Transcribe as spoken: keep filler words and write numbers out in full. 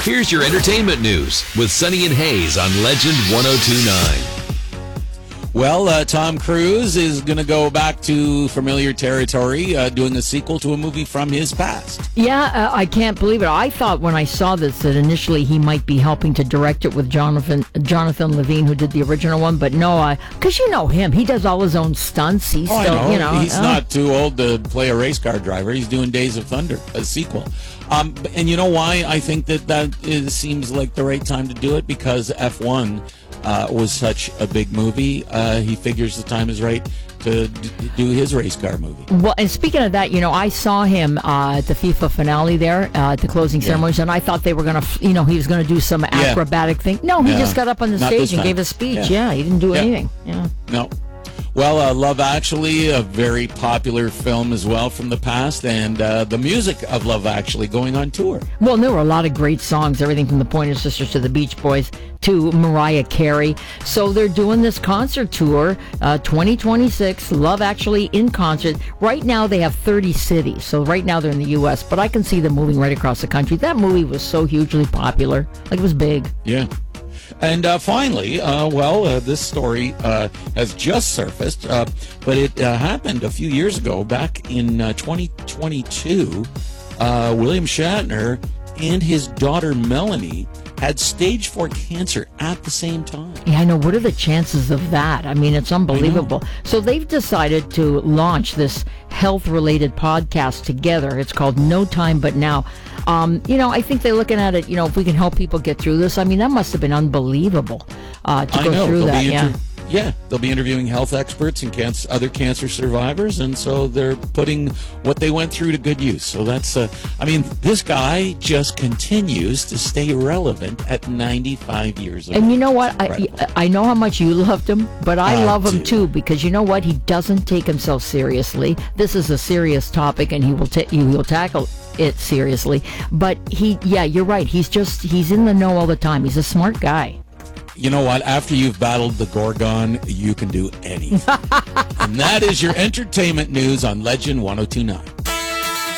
Here's your entertainment news with Sunny and Hayes on Legend one oh two point nine. Well, uh, Tom Cruise is going to go back to familiar territory, uh, doing a sequel to a movie from his past. Yeah, uh, I can't believe it. I thought when I saw this that initially he might be helping to direct it with Jonathan Jonathan Levine, who did the original one. But no, because you know him, he does all his own stunts. He's oh, still, I know. you know, he's uh, not too old to play a race car driver. He's doing Days of Thunder, a sequel. Um, and you know why I think that that is, seems like the right time to do it? Because F one uh, was such a big movie. Uh, he figures the time is right to d- do his race car movie. Well, and speaking of that, you know, I saw him uh, at the FIFA finale there, uh, at the closing yeah. ceremonies, and I thought they were going to, you know, he was going to do some acrobatic yeah. thing. No, he yeah. just got up on the Not stage and gave a speech. Yeah, yeah he didn't do yeah. anything. Yeah. No. Well, uh, Love Actually, a very popular film as well from the past, and uh, the music of Love Actually going on tour. Well, there were a lot of great songs, everything from the Pointer Sisters to the Beach Boys to Mariah Carey. So they're doing this concert tour, uh, twenty twenty-six, Love Actually in concert. Right now they have thirty cities, so right now they're in the U S, but I can see them moving right across the country. That movie was so hugely popular, like it was big. Yeah. And uh, finally, uh, well, uh, this story uh, has just surfaced, uh, but it uh, happened a few years ago. Back in uh, twenty twenty-two, uh, William Shatner and his daughter Melanie had stage four cancer at the same time. Yeah, I know. What are the chances of that? I mean, it's unbelievable. So they've decided to launch this health-related podcast together. It's called No Time But Now. Um, you know, I think they're looking at it, you know, if we can help people get through this. I mean, that must have been unbelievable uh, to I go know. through They'll that. be Yeah. inter- Yeah, they'll be interviewing health experts and cancer, other cancer survivors, and so they're putting what they went through to good use. So that's, uh, I mean, this guy just continues to stay relevant at ninety-five years old. And you know what? I, I know how much you loved him, but I I love him do. too, because you know what? He doesn't take himself seriously. This is a serious topic, and he will ta- he will tackle it seriously. But he, yeah, you're right. He's just, he's in the know all the time. He's a smart guy. You know what? After you've battled the Gorgon, you can do anything. And that is your entertainment news on Legend one oh two point nine.